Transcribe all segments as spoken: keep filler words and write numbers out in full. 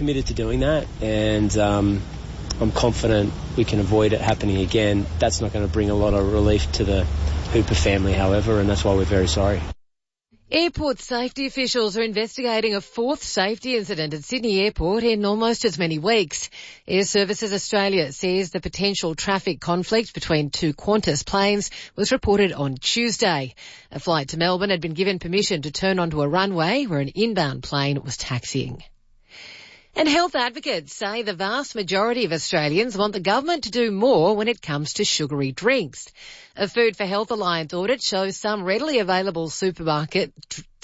committed to doing that, and um, I'm confident we can avoid it happening again. That's not going to bring a lot of relief to the Hooper family, however, and that's why we're very sorry. Airport safety officials are investigating a fourth safety incident at Sydney Airport in almost as many weeks. Air Services Australia says the potential traffic conflict between two Qantas planes was reported on Tuesday. A flight to Melbourne had been given permission to turn onto a runway where an inbound plane was taxiing. And health advocates say the vast majority of Australians want the government to do more when it comes to sugary drinks. A Food for Health Alliance audit shows some readily available supermarket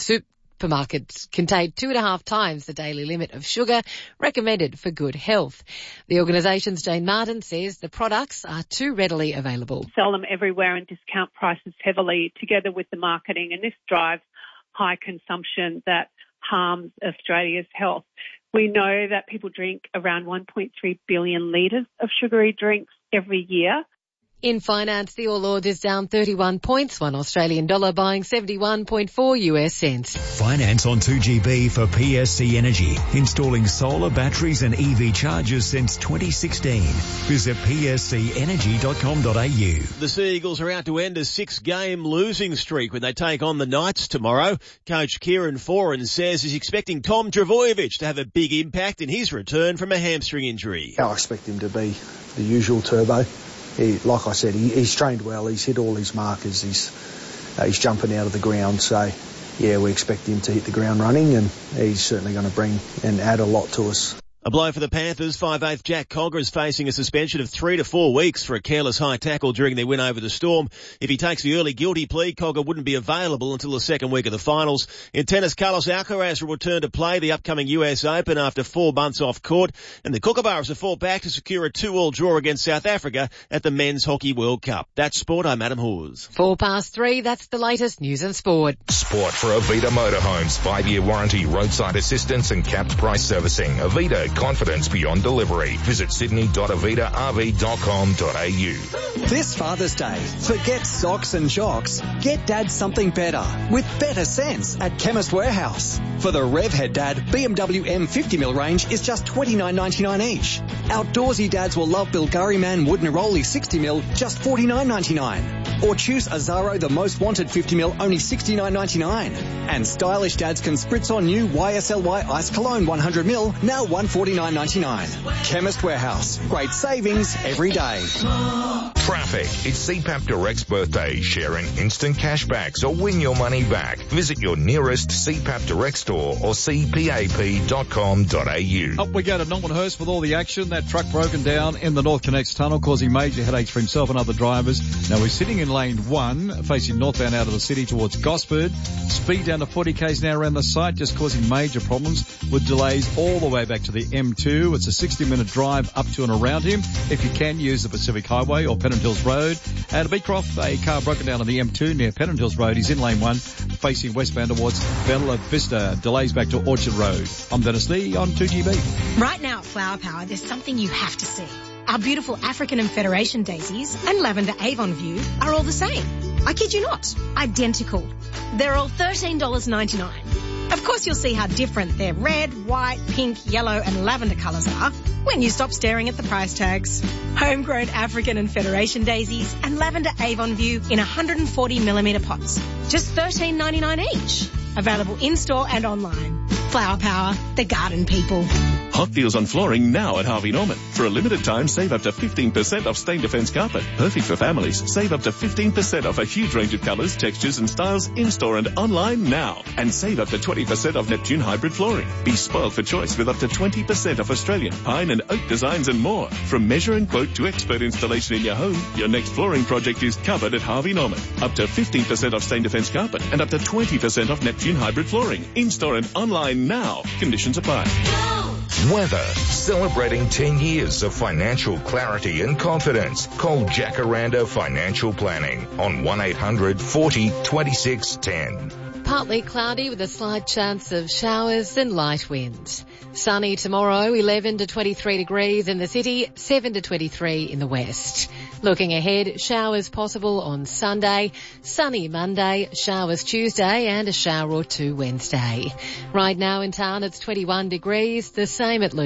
supermarkets contain two and a half times the daily limit of sugar recommended for good health. The organisation's Jane Martin says the products are too readily available. Sell them everywhere and discount prices heavily together with the marketing, and this drives high consumption that harms Australia's health. We know that people drink around one point three billion litres of sugary drinks every year. In finance, the All Ords is down thirty-one points, one Australian dollar buying seventy-one point four U S cents. Finance on two G B for P S C Energy, installing solar batteries and E V chargers since twenty sixteen. Visit p s c energy dot com dot a u. The Sea Eagles are out to end a six-game losing streak when they take on the Knights tomorrow. Coach Kieran Foran says he's expecting Tom Trbojevic to have a big impact in his return from a hamstring injury. I expect him to be the usual Turbo. He, like I said, he, he's trained well. He's hit all his markers. He's uh, he's jumping out of the ground. So, yeah, we expect him to hit the ground running, and he's certainly going to bring and add a lot to us. A blow for the Panthers. five-eighth Jack Cogger is facing a suspension of three to four weeks for a careless high tackle during their win over the Storm. If he takes the early guilty plea, Cogger wouldn't be available until the second week of the finals. In tennis, Carlos Alcaraz will return to play the upcoming U S Open after four months off court. And the Kookaburras have fought back to secure a two-all draw against South Africa at the Men's Hockey World Cup. That's sport. I'm Adam Hawes. Four past three. That's the latest news and sport. Sport for Avita Motorhomes. Five-year warranty, roadside assistance and capped price servicing. Avita, confidence beyond delivery. Visit sydney dot avita r v dot com dot a u. This Father's Day, forget socks and jocks. Get Dad something better with better sense at Chemist Warehouse. For the Revhead Dad, B M W M fifty mil range is just twenty-nine ninety-nine each. Outdoorsy dads will love Bulgari Man Wood Neroli sixty mil, just forty-nine ninety-nine. Or choose Azaro the most wanted fifty mil, only sixty-nine ninety-nine. And stylish dads can spritz on new Y S L Y Ice Cologne one hundred mil, now one forty-nine ninety-nine. Chemist Warehouse. Great savings every day. Traffic. It's C PAP Direct's birthday. Sharing instant cashbacks or win your money back. Visit your nearest C PAP Direct store or c p a p dot com dot a u. Up we go to Norman Hurst with all the action. That truck broken down in the North Connects tunnel, causing major headaches for himself and other drivers. Now we're sitting in lane one, facing northbound out of the city towards Gosford. Speed down to forty k's now around the site, just causing major problems with delays all the way back to the M two. It's a sixty minute drive up to and around him. If you can, use the Pacific Highway or Pennant Hills Road. And at Beecroft, a car broken down on the M two near Pennant Hills Road. He's in lane one, facing westbound towards Bella Vista. Delays back to Orchard Road. I'm Dennis Lee on two G B. Right now at Flower Power, there's something you have to see. Our beautiful African and Federation daisies and lavender Avon View are all the same. I kid you not, identical. They're all thirteen dollars ninety-nine. Of course you'll see how different their red, white, pink, yellow and lavender colours are when you stop staring at the price tags. Homegrown African and Federation daisies and lavender Avon View in one hundred forty millimetre pots. Just thirteen ninety-nine each. Available in-store and online. Flower Power, the garden people. Hot deals on flooring now at Harvey Norman. For a limited time, save up to fifteen percent off Stain Defence carpet. Perfect for families. Save up to fifteen percent off a huge range of colours, textures and styles in-store and online now. And save up to twenty percent off Neptune hybrid flooring. Be spoiled for choice with up to twenty percent off Australian, pine and oak designs and more. From measure and quote to expert installation in your home, your next flooring project is covered at Harvey Norman. Up to fifteen percent off Stain Defence carpet and up to twenty percent off Neptune hybrid flooring. In-store and online now. Conditions apply. Weather. Celebrating ten years of financial clarity and confidence. Call Jacaranda Financial Planning on one eight hundred forty twenty-six ten. Partly cloudy with a slight chance of showers and light winds. Sunny tomorrow, eleven to twenty-three degrees in the city, seven to twenty-three in the west. Looking ahead, showers possible on Sunday, sunny Monday, showers Tuesday and a shower or two Wednesday. Right now in town it's twenty-one degrees, the same at Luke.